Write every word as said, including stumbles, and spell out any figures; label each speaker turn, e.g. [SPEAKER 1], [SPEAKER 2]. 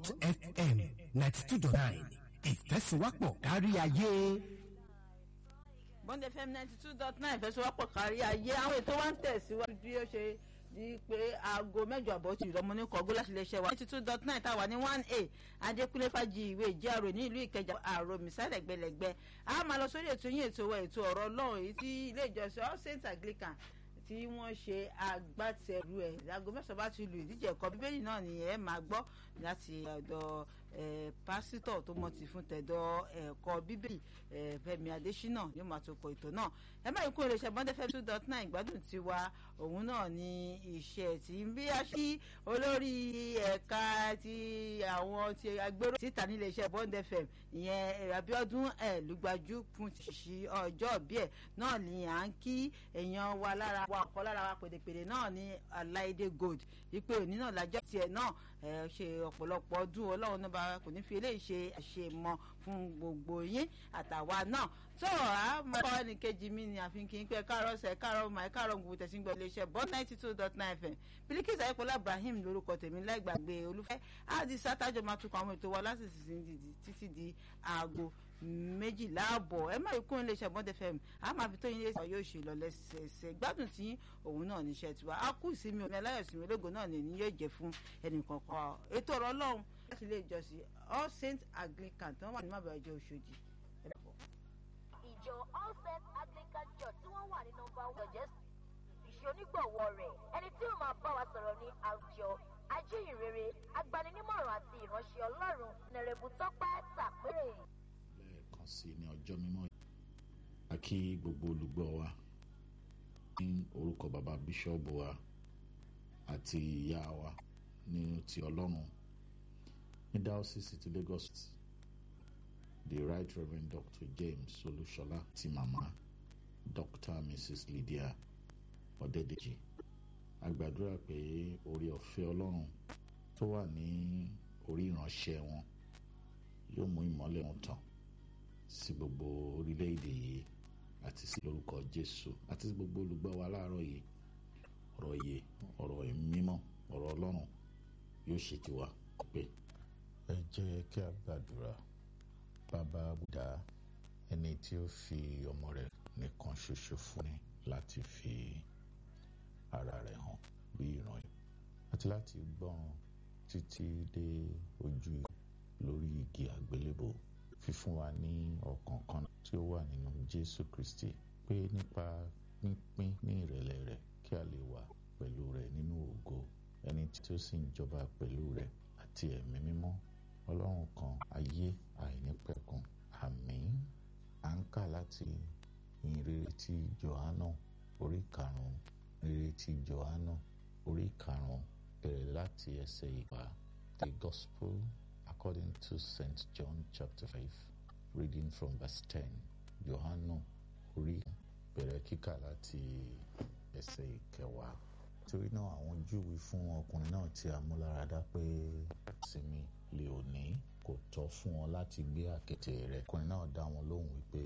[SPEAKER 1] Bond F M ninety two dot nine ìfẹsíwápọ̀ kárí ayé.
[SPEAKER 2] Bond F M ninety two dot nine ìfẹsíwápọ̀ kárí ayé. Àwọn ètò wa ń tẹ̀síwájú bí ó ṣe di pé aago mẹ́jọ àbọ̀ ti ìrọ̀mọ́ ní kọ̀ọ̀gó láti lè ṣe wa ninety two dot nine táwa ní one A Adékúnlé Fájì ìwé ìjẹ́rò ní ìlú Ìkẹjà àrò mísàlẹ̀ gbẹlẹ̀gbẹ́. A máa lọ sórí ètò yín ètò wa ètò ọ̀rọ̀ Ọlọ́run èyí tí ilé ìjọsìn All Saints Anglican tí wọ́n ṣe agbátẹrù ẹ̀ láago mẹ́sàn-án bá ti lu ìdíje ẹ̀kọ́ bíbélì náà ni ẹ máa gbọ́ láti ọ̀dọ̀ pásítọ̀ tó mọ̀ ti fún tẹ̀dọ̀ ẹ̀kọ́ bíbélì Fẹ́mi Adésínà yóò máa tó kọ ètò náà. ẹ má ikú iléeṣẹ́ Bond F M two dot nine ìgbádùn tiwa òun náà ni iṣẹ́ tí ń bí aṣí olórí ẹ̀ka ti àwọn ti agbéró síta nílé iṣẹ́ Bond F M ìyẹn Abíọ́dún Ẹ̀lúgbájú fún ti ṣí ọjọ́ bí ẹ̀ náà ni à ń kí èèyàn wa lára wa ọ̀kọ́ lára wa pèdèpèdè náà ní Aláìdé Gold wípé òní náà lájọ́ tiẹ̀ náà ṣe ọ̀pọ̀lọpọ̀ ọdún Ọlọ́run náà bá kò ní fi eléyìí ṣe àṣemọ fún gbogbo yín àtàwa náà tó a máa kọ́ ẹnìkejì mi ní àfihàn kí n pẹ́ káàárọ̀ ṣe káàárọ̀ máa káàárọ̀ gbogbo tẹ̀sí gbọ́ iléeṣẹ́ Bond ninety two dot nine F M Bílíkìsì Ayékọ́lá Ibrahim lórúkọ tèmi láìgbàgbé Olúfẹ́ àdì sátájọ máa tukọ̀ àwọn ètò wa láti títí di aago méjìlá àbọ̀ ẹ má ikú iléeṣẹ́ Bond F M a máa fi tó yín léṣe yóò ṣe lọ lẹ́sẹẹsẹ gbádùn tí òun náà níṣẹ́ tiwa a kú ìsinmi omi aláyọ̀sìnmi ológo náà ní ní yóò jẹ́ fún ẹnìkankan ètò ọ̀rọ̀ Ọlọ́run láti ilé ìjọsìn All Saints Anglican tó wà ní Mábàájọ Òṣòdì.
[SPEAKER 3] Ìjọ All Saints Anglican Church tí wọ́n wà ní nọ́mbà one jẹ́ ìṣe onígbọ̀wọ́ rẹ̀ ẹni tí ó máa bá wa sọ̀rọ̀ ní àwùjọ ajíhìnrere agbaninímọ̀ràn àti ìránṣẹ́ Ọlọ́run Nẹ̀rẹ̀bù Tọ́pẹ́ Tàpérè.
[SPEAKER 4] Lẹ́ẹ̀kan sí ní ọjọ́ mímọ́ a kí gbogbo olùgbọ́ wa ní orúkọ bàbá bíṣọ́ọ̀bù wa àti ìyá wa ní ti Ọlọ́run ní Diocese ti Lagos the Right Reverend Doctor James Olúṣọlá ti màmá Doctor Missus Lydia Ọ̀dẹ́dẹ́jì a gbàdúrà pé orí ọ̀fẹ́ Ọlọ́run tó wà ní orí ìránṣẹ́ wọn yóò mú ìmọ́lẹ̀ wọn tàn sí gbogbo orílẹ̀-èdè yìí àti sí lórúkọ Jésù àti sí gbogbo olùgbọ́ wa láàárọ̀ yìí ọ̀rọ̀ yìí ọ̀rọ̀ mímọ́ ọ̀rọ̀ Ọlọ́run yóò ṣe tiwa pé.
[SPEAKER 5] ẹ jẹ́ kí a gbàdúrà. Bàbá Bùdá ẹni tí ó fi ọmọ rẹ̀ nìkan ṣoṣo fún ni láti fi ara rẹ̀ hàn bí ìran yìí àti láti gbọ́ràn títí dé ojú lórí igi àgbélébò fífún wa ní ọkàn kan tí ó wà nínú Jésù Kristi pé nípa pínpín ní ìrẹ̀lẹ̀ rẹ̀ kí a lè wà pẹ̀lú rẹ̀ nínú ògo ẹni tí ó sì ń jọba pẹ̀lú rẹ̀ àti ẹ̀mí mímọ́ Ọlọ́run kan ayé àìnípẹ̀kun àmín. À ń kà láti ìhìnrere ti Jòhánù orí karùn-ún ìhìnrere ti Jòhánù orí karùn-ún bẹ̀rẹ̀ láti ẹsẹ̀ ìgbà. The Gospel according to Saint John chapter five reading from verse ten. Jòhánù orí bẹ̀rẹ̀ kíkà láti ẹsẹ̀ ìkẹwàá. Torí náà àwọn Júù wí fún ọkùnrin náà tí a mú láradá pé sinmi lè òní kò tọ́ fún ọ láti gbé àkéte rẹ̀. Ọkùnrin náà dá wọn lóhùn wípé